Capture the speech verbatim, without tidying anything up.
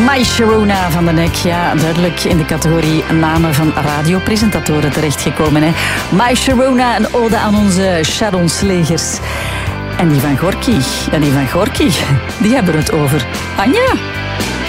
My Sharona van den Nek, ja, duidelijk in de categorie namen van radiopresentatoren terechtgekomen. Hè. My Sharona, een ode aan onze Sharon-slegers. En die van Gorky, en die van Gorky, die hebben het over Anja.